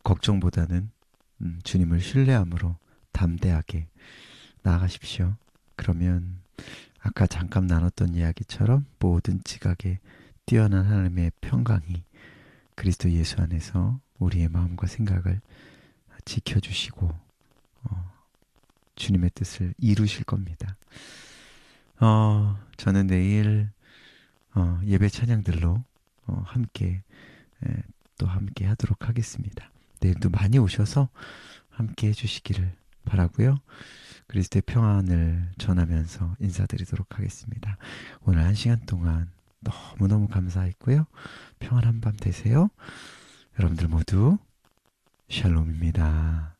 걱정보다는 주님을 신뢰함으로 담대하게 나아가십시오. 그러면 아까 잠깐 나눴던 이야기처럼 모든 지각에 뛰어난 하나님의 평강이 그리스도 예수 안에서 우리의 마음과 생각을 지켜주시고 주님의 뜻을 이루실 겁니다. 저는 내일 예배 찬양들로 함께 또 함께 하도록 하겠습니다. 내일도 많이 오셔서 함께 해주시기를 바라고요. 그리스도의 평안을 전하면서 인사드리도록 하겠습니다. 오늘 1시간 동안 너무너무 감사했고요. 평안한 밤 되세요. 여러분들 모두 샬롬입니다.